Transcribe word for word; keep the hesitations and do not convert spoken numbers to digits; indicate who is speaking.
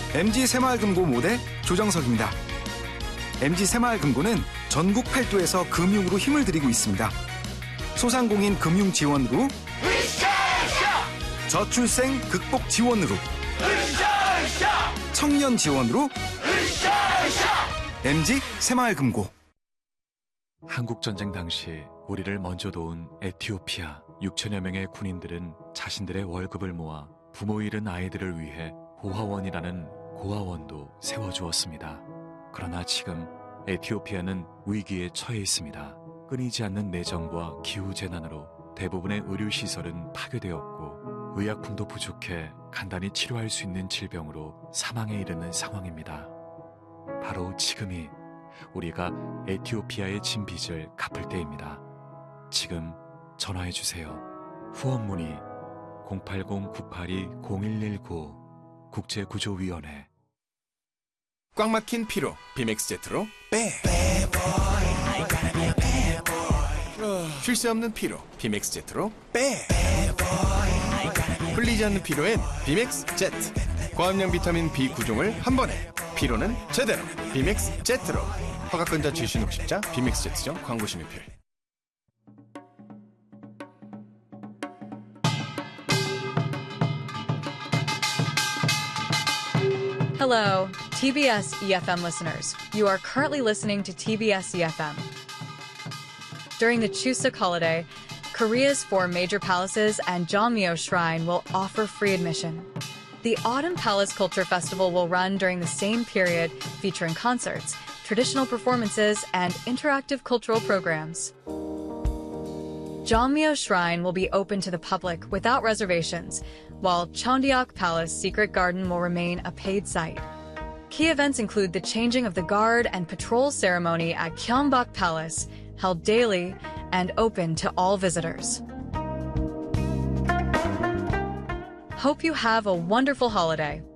Speaker 1: 엠지 새마을금고 모대 조정석입니다. 엠지 새마을금고는 전국 팔도에서 금융으로 힘을 들이고 있습니다. 소상공인 금융 지원으로, 저출생 극복 지원으로, 청년 지원으로, 엠지 새마을금고.
Speaker 2: 한국전쟁 당시 우리를 먼저 도운 에티오피아 육천여 명의 군인들은 자신들의 월급을 모아 부모 잃은 아이들을 위해 고아원이라는 고아원도 세워주었습니다. 그러나 지금 에티오피아는 위기에 처해 있습니다. 끊이지 않는 내전과 기후재난으로 대부분의 의료시설은 파괴되었고 의약품도 부족해 간단히 치료할 수 있는 질병으로 사망에 이르는 상황입니다. 바로 지금이 우리가 에티오피아의 진 빚을 갚을 때입니다. 지금 전화해주세요. 후원 문의 공팔공 구팔이 공일일구 국제구조위원회.
Speaker 3: 꽉 막힌 피로 비맥스 제트로 빼. 쉴 새 없는 피로 비맥스 제트로 빼. 풀리지 않는 피로엔 비맥스 제트. 고함량 비타민 비 구 종을 한 번에. 피로는 제대로 비맥스 제트로. 허가권자 지신 혹십자 비맥스 제트점 광고 심의필.
Speaker 4: Hello, T B S E F M listeners. You are currently listening to T B S E F M. During the Chuseok holiday, Korea's four major palaces and Jeonmyo Shrine will offer free admission. The Autumn Palace Culture Festival will run during the same period, featuring concerts, traditional performances, and interactive cultural programs. Jeonmyo Shrine will be open to the public without reservations, while Cheondeok Palace Secret Garden will remain a paid site. Key events include the changing of the guard and patrol ceremony at Gyeongbok Palace, held daily and open to all visitors. Hope you have a wonderful holiday.